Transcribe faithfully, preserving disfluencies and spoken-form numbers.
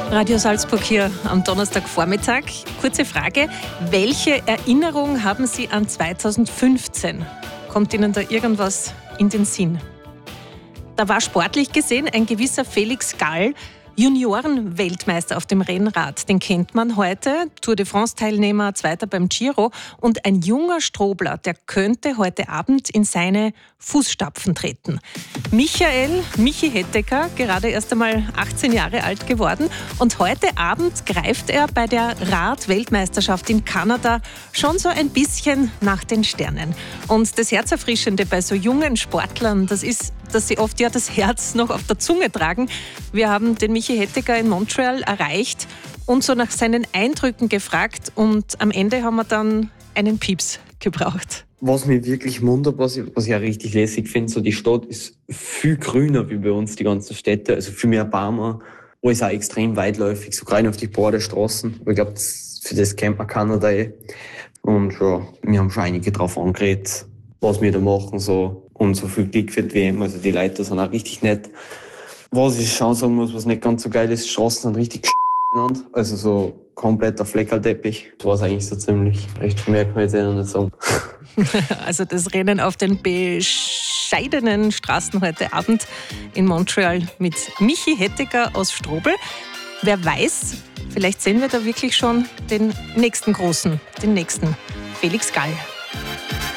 Radio Salzburg hier am Donnerstagvormittag. Kurze Frage, welche Erinnerung haben Sie an zweitausendfünfzehn? Kommt Ihnen da irgendwas in den Sinn? Da war sportlich gesehen ein gewisser Felix Gall Junioren-Weltmeister auf dem Rennrad. Den kennt man heute, Tour de France-Teilnehmer, Zweiter beim Giro. Und ein junger Strobler, der könnte heute Abend in seine Fußstapfen treten. Michael, Michi Hettecker, gerade erst einmal achtzehn Jahre alt geworden. Und heute Abend greift er bei der Rad-Weltmeisterschaft in Kanada schon so ein bisschen nach den Sternen. Und das Herzerfrischende bei so jungen Sportlern, das ist, dass sie oft ja das Herz noch auf der Zunge tragen. Wir haben den Michi Hettecker in Montreal erreicht und so nach seinen Eindrücken gefragt. Und am Ende haben wir dann einen Pieps gebraucht. Was mich wirklich wundert, was ich, was ich auch richtig lässig finde, so die Stadt ist viel grüner wie bei uns, die ganzen Städte, also viel mehr Bäume, alles auch extrem weitläufig, so rein auf die Borderstraßen. Ich glaube, für das kennt man Kanada eh. Und ja, wir haben schon einige drauf angeredet, was wir da machen, so, und so viel Glück für die W M, also die Leute sind auch richtig nett. Was ich schon sagen muss, was nicht ganz so geil ist, Straßen sind richtig genannt, also so kompletter Fleckerlteppich. Das war es eigentlich so ziemlich. Recht viel mehr kann ich jetzt nicht sagen. Also das Rennen auf den bescheidenen Straßen heute Abend in Montreal mit Michi Hettecker aus Strobel. Wer weiß, vielleicht sehen wir da wirklich schon den nächsten Großen, den nächsten Felix Gall.